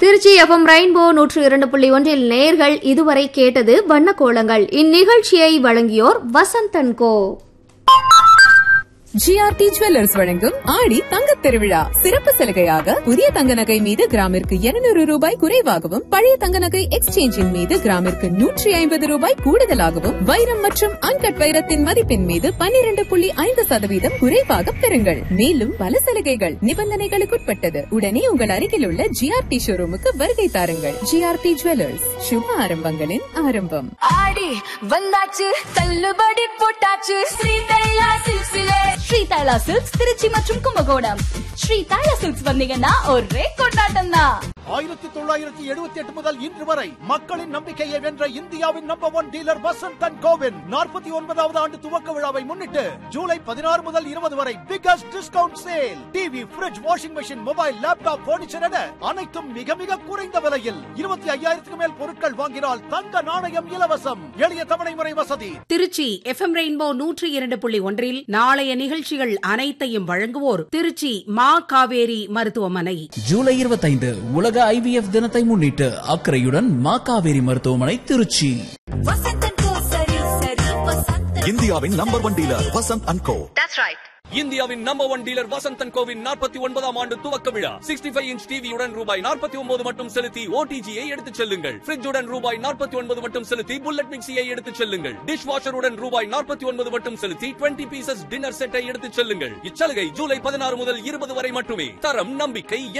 Trichy FM rainbow 102.1 நேயர்கள் இதுவரை கேட்டது வண்ண கோலங்கள். இந்நிகழ்ச்சியை வழங்கியோர் வசந்தன் கோ. ஜிஆர்டி ஜுவல்லர்ஸ் வழங்கும் ஆடி தங்கத் திருவிழா சிறப்பு சலுகையாக புதிய தங்க நகை மீது கிராமிற்கு 200 ரூபாய் குறைவாகவும் பழைய தங்க நகை எக்ஸ்சேஞ்சின் மீது கிராமிற்கு 150 ரூபாய் கூடுதலாகவும் வைரம் மற்றும் அன்கட் வைரத்தின் மதிப்பின் மீது 12.5% குறைவாக பெறுங்கள். மேலும் பல சலுகைகள் நிபந்தனைகளுக்குட்பட்டது. உடனே உங்கள் அருகில் உள்ள ஜிஆர்டி ஷோரூமுக்கு வருகை தாருங்கள். ஜிஆர்டி ஜுவல்லர்ஸ், சுப ஆரம்பங்களின் ஆரம்பம். ஆடி வந்தாச்சு, தள்ளுபடி போட்டாச்சு, ஸ்ரீ தைலா சில்க்ஸ்ல. ஸ்ரீ தைலா சில்க்ஸ் திருச்சி மற்றும் கும்பகோணம். ஸ்ரீ தைலா சில்க்ஸ் வந்தீங்கன்னா ஒரே கொண்டாட்டம் தான். 1978 முதல் இன்று வரை மக்களின் நம்பிக்கையை வென்ற இந்தியாவின் நம்பர் 1 டீலர் வசந்தன் கோவின் 49வது ஆண்டு துவக்க விழாவை முன்னிட்டு ஜூலை 16 முதல் 20 வரை biggest discount sale. TV, fridge, washing machine, mobile, laptop, furniture என அனைத்தும் மிக மிக குறைந்த விலையில். 25,000க்கு மேல் பொருட்கள் வாங்கினால் தங்க நாணயம் இலவசம். எளிய தவணை முறை வசதி. திருச்சி எஃப்எம் ரெயின்போ 102.1 நாளைய நிகழ்ச்சிகள் அனைத்தையும் வழங்குவோர் திருச்சி மா காவேரி மருத்துவமனை. ஜூலை 25 உலக IVF தினத்தை முன்னிட்டு அக்கறையுடன் மா காவேரி மருத்துவமனை திருச்சி. இந்தியாவின் நம்பர் 1 டீலர் வசந்த் அண்ட் கோ. இந்தியாவின் நம்பர் 1 டீலர் வசந்தன் கோவின் 49ஆம் ஆண்டு துவக்க விழா. 65 இன்ச் டிவியுடன் ரூபாய் 49 மட்டும் செலுத்தி ஓடிஜியை எடுத்துச் செல்லுங்கள். ஃபிரிட்ஜுடன் ரூபாய் 49 மட்டும் செலுத்தி புல்லட் மிக்சியை எடுத்துச் செல்லுங்கள். டிஷ் வாஷருடன் ரூபாய் 49 மட்டும் செலுத்தி 20 பீசஸ் டின்னர் செட்டை எடுத்துச் செல்லுங்கள். இச்சலுகை ஜூலை 16 முதல் 20 வரை மட்டுமே. தரம், நம்பிக்கை